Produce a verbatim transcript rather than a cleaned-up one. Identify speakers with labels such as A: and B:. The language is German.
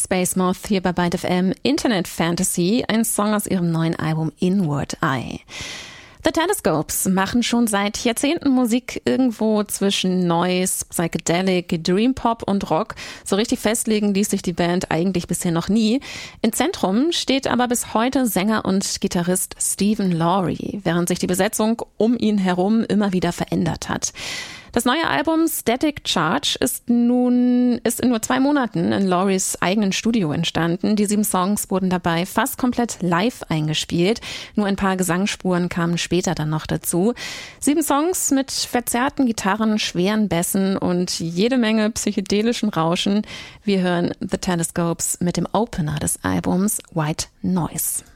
A: Space Moth hier bei Byte F M. Internet Fantasy, ein Song aus ihrem neuen Album Inward Eye. The Telescopes machen schon seit Jahrzehnten Musik irgendwo zwischen Noise, Psychedelic, Dream Pop und Rock. So richtig festlegen ließ sich die Band eigentlich bisher noch nie. Im Zentrum steht aber bis heute Sänger und Gitarrist Stephen Lawry, während sich die Besetzung um ihn herum immer wieder verändert hat. Das neue Album Static Charge ist nun ist in nur zwei Monaten in Lawrys eigenen Studio entstanden. Die sieben Songs wurden dabei fast komplett live eingespielt. Nur ein paar Gesangsspuren kamen später dann noch dazu. Sieben Songs mit verzerrten Gitarren, schweren Bässen und jede Menge psychedelischen Rauschen. Wir hören The Telescopes mit dem Opener des Albums White Noise.